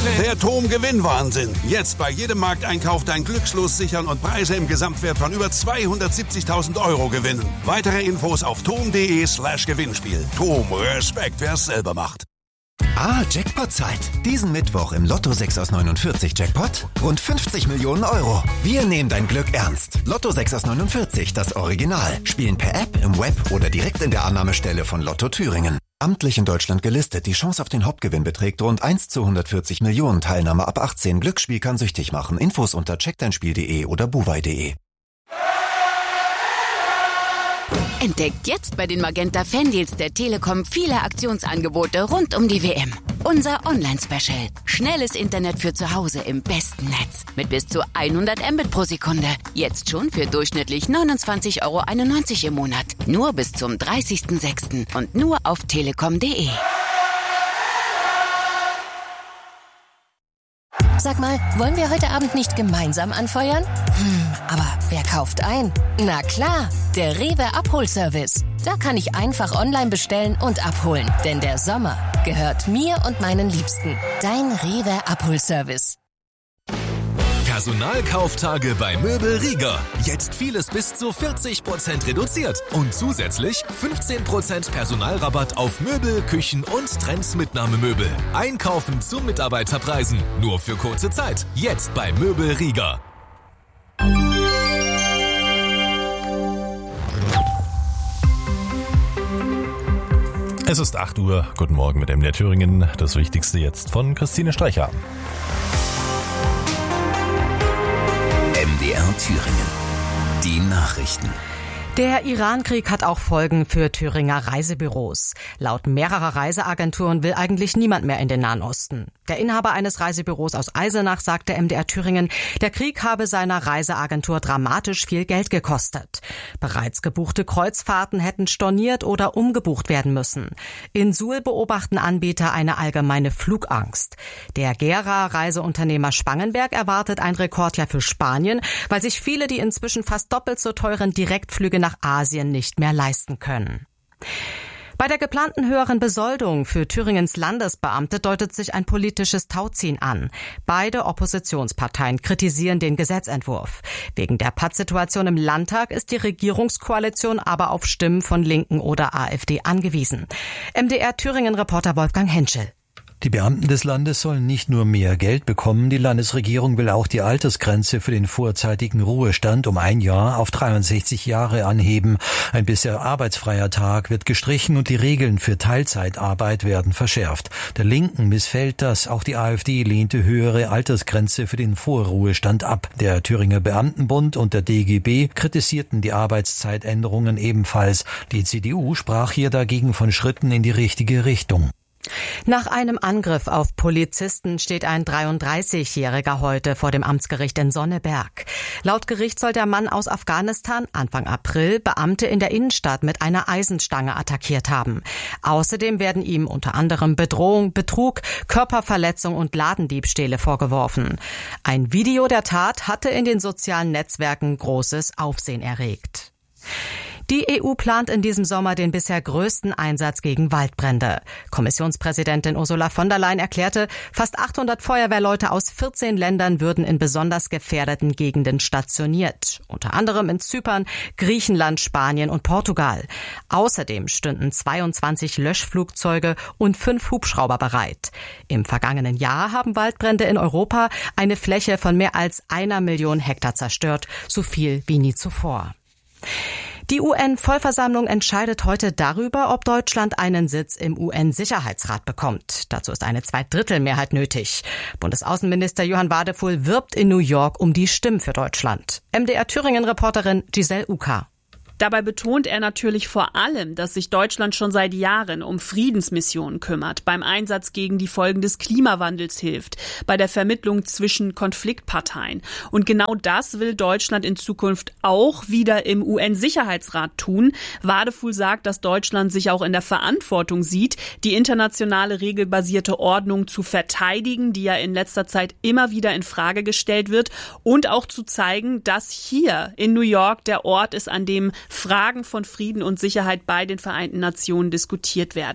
Der TOM-Gewinnwahnsinn. Jetzt bei jedem Markteinkauf dein Glückslos sichern und Preise im Gesamtwert von über 270.000 Euro gewinnen. Weitere Infos auf tom.de/Gewinnspiel. TOM, Respekt, wer es selber macht. Jackpot-Zeit. Diesen Mittwoch im Lotto 6 aus 49 Jackpot rund 50 Millionen Euro. Wir nehmen dein Glück ernst. Lotto 6 aus 49, das Original. Spielen per App, im Web oder direkt in der Annahmestelle von Lotto Thüringen. Amtlich in Deutschland gelistet. Die Chance auf den Hauptgewinn beträgt rund 1 zu 140 Millionen. Teilnahme ab 18. Glücksspiel kann süchtig machen. Infos unter checkdeinspiel.de oder buwei.de. Entdeckt jetzt bei den Magenta Fandeals der Telekom viele Aktionsangebote rund um die WM. Unser Online-Special. Schnelles Internet für zu Hause im besten Netz. Mit bis zu 100 Mbit pro Sekunde. Jetzt schon für durchschnittlich 29,91 € im Monat. Nur bis zum 30.06. und nur auf telekom.de. Sag mal, wollen wir heute Abend nicht gemeinsam anfeuern? Aber wer kauft ein? Na klar, der Rewe Abholservice. Da kann ich einfach online bestellen und abholen. Denn der Sommer gehört mir und meinen Liebsten. Dein Rewe Abholservice. Personalkauftage bei Möbel Rieger. Jetzt vieles bis zu 40% reduziert. Und zusätzlich 15% Personalrabatt auf Möbel, Küchen und Trends-Mitnahmemöbel. Einkaufen zu Mitarbeiterpreisen. Nur für kurze Zeit. Jetzt bei Möbel Rieger. Es ist 8 Uhr. Guten Morgen mit MDR Thüringen. Das Wichtigste jetzt von Christine Streicher. MDR Thüringen. Die Nachrichten. Der Iran-Krieg hat auch Folgen für Thüringer Reisebüros. Laut mehrerer Reiseagenturen will eigentlich niemand mehr in den Nahen Osten. Der Inhaber eines Reisebüros aus Eisenach sagte MDR Thüringen, der Krieg habe seiner Reiseagentur dramatisch viel Geld gekostet. Bereits gebuchte Kreuzfahrten hätten storniert oder umgebucht werden müssen. In Suhl beobachten Anbieter eine allgemeine Flugangst. Der Gera Reiseunternehmer Spangenberg erwartet ein Rekordjahr für Spanien, weil sich viele die inzwischen fast doppelt so teuren Direktflüge nach Asien nicht mehr leisten können. Bei der geplanten höheren Besoldung für Thüringens Landesbeamte deutet sich ein politisches Tauziehen an. Beide Oppositionsparteien kritisieren den Gesetzentwurf. Wegen der Pattsituation im Landtag ist die Regierungskoalition aber auf Stimmen von Linken oder AfD angewiesen. MDR Thüringen-Reporter Wolfgang Henschel. Die Beamten des Landes sollen nicht nur mehr Geld bekommen, die Landesregierung will auch die Altersgrenze für den vorzeitigen Ruhestand um 1 Jahr auf 63 Jahre anheben. Ein bisher arbeitsfreier Tag wird gestrichen und die Regeln für Teilzeitarbeit werden verschärft. Der Linken missfällt das, auch die AfD lehnte höhere Altersgrenze für den Vorruhestand ab. Der Thüringer Beamtenbund und der DGB kritisierten die Arbeitszeitänderungen ebenfalls. Die CDU sprach hier dagegen von Schritten in die richtige Richtung. Nach einem Angriff auf Polizisten steht ein 33-Jähriger heute vor dem Amtsgericht in Sonneberg. Laut Gericht soll der Mann aus Afghanistan Anfang April Beamte in der Innenstadt mit einer Eisenstange attackiert haben. Außerdem werden ihm unter anderem Bedrohung, Betrug, Körperverletzung und Ladendiebstähle vorgeworfen. Ein Video der Tat hatte in den sozialen Netzwerken großes Aufsehen erregt. Die EU plant in diesem Sommer den bisher größten Einsatz gegen Waldbrände. Kommissionspräsidentin Ursula von der Leyen erklärte, fast 800 Feuerwehrleute aus 14 Ländern würden in besonders gefährdeten Gegenden stationiert. Unter anderem in Zypern, Griechenland, Spanien und Portugal. Außerdem stünden 22 Löschflugzeuge und 5 Hubschrauber bereit. Im vergangenen Jahr haben Waldbrände in Europa eine Fläche von mehr als 1 Million Hektar zerstört, so viel wie nie zuvor. Die UN-Vollversammlung entscheidet heute darüber, ob Deutschland einen Sitz im UN-Sicherheitsrat bekommt. Dazu ist eine Zweidrittelmehrheit nötig. Bundesaußenminister Johann Wadefuhl wirbt in New York um die Stimmen für Deutschland. MDR Thüringen-Reporterin Giselle Uka. Dabei betont er natürlich vor allem, dass sich Deutschland schon seit Jahren um Friedensmissionen kümmert, beim Einsatz gegen die Folgen des Klimawandels hilft, bei der Vermittlung zwischen Konfliktparteien. Und genau das will Deutschland in Zukunft auch wieder im UN-Sicherheitsrat tun. Wadefuhl sagt, dass Deutschland sich auch in der Verantwortung sieht, die internationale regelbasierte Ordnung zu verteidigen, die ja in letzter Zeit immer wieder in Frage gestellt wird, und auch zu zeigen, dass hier in New York der Ort ist, an dem Fragen von Frieden und Sicherheit bei den Vereinten Nationen diskutiert werden.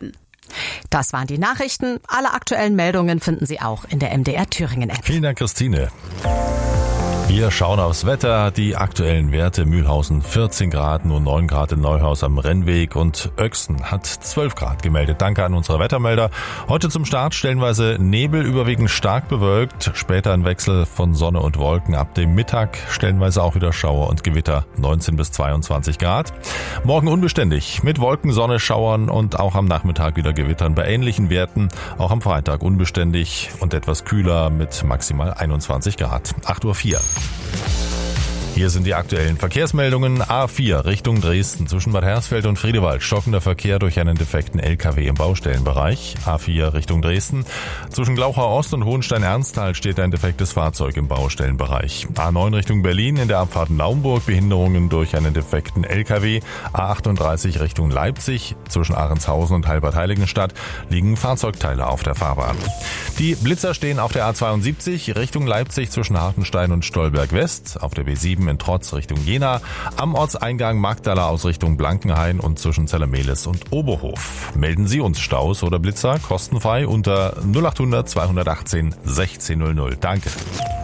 Das waren die Nachrichten. Alle aktuellen Meldungen finden Sie auch in der MDR Thüringen App. Vielen Dank, Christine. Wir schauen aufs Wetter. Die aktuellen Werte: Mühlhausen 14 Grad, nur 9 Grad in Neuhaus am Rennweg und Öxen hat 12 Grad gemeldet. Danke an unsere Wettermelder. Heute zum Start stellenweise Nebel, überwiegend stark bewölkt. Später ein Wechsel von Sonne und Wolken. Ab dem Mittag stellenweise auch wieder Schauer und Gewitter, 19 bis 22 Grad. Morgen unbeständig mit Wolken, Sonne, Schauern und auch am Nachmittag wieder Gewittern bei ähnlichen Werten. Auch am Freitag unbeständig und etwas kühler mit maximal 21 Grad. 8:04 Uhr. Hier sind die aktuellen Verkehrsmeldungen. A4 Richtung Dresden zwischen Bad Hersfeld und Friedewald. Stockender Verkehr durch einen defekten LKW im Baustellenbereich. A4 Richtung Dresden. Zwischen Glauchau Ost und Hohenstein-Ernsthal steht ein defektes Fahrzeug im Baustellenbereich. A9 Richtung Berlin in der Abfahrt Naumburg. Behinderungen durch einen defekten LKW. A38 Richtung Leipzig. Zwischen Ahrenshausen und Halbert-Heiligenstadt liegen Fahrzeugteile auf der Fahrbahn. Die Blitzer stehen auf der A72 Richtung Leipzig zwischen Hartenstein und Stolberg West. Auf der B7 in Trotz Richtung Jena, am Ortseingang Magdala aus Richtung Blankenhain und zwischen Zellermehlis und Oberhof. Melden Sie uns Staus oder Blitzer kostenfrei unter 0800 218 1600. Danke.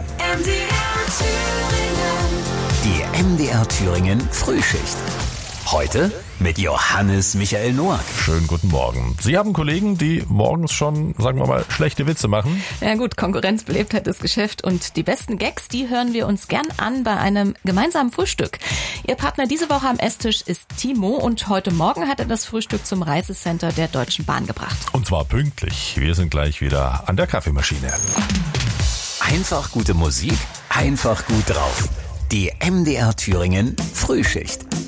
Die MDR Thüringen Frühschicht. Heute mit Johannes Michael Noack. Schönen guten Morgen. Sie haben Kollegen, die morgens schon, sagen wir mal, schlechte Witze machen? Ja gut, Konkurrenz belebt halt das Geschäft und die besten Gags, die hören wir uns gern an bei einem gemeinsamen Frühstück. Ihr Partner diese Woche am Esstisch ist Timo und heute Morgen hat er das Frühstück zum Reisecenter der Deutschen Bahn gebracht. Und zwar pünktlich. Wir sind gleich wieder an der Kaffeemaschine. Einfach gute Musik, einfach gut drauf. Die MDR Thüringen Frühschicht.